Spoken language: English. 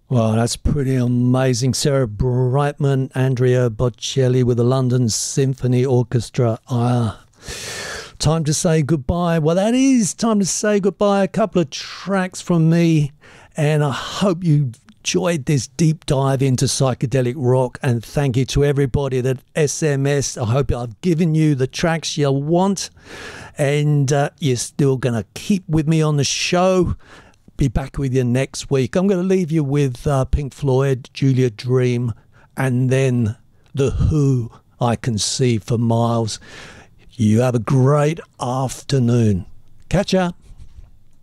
Well, that's pretty amazing. Sarah Brightman, Andrea Bocelli with the London Symphony Orchestra. Time to say goodbye. Well, that is time to say goodbye. A couple of tracks from me, and I hope you enjoyed this deep dive into psychedelic rock, and thank you to everybody that SMS. I hope I've given you the tracks you want, and you're still going to keep with me on the show. Be back with you next week. I'm going to leave you with Pink Floyd, Julia Dream, and then The Who, I Can See for Miles. You have a great afternoon. Catch ya.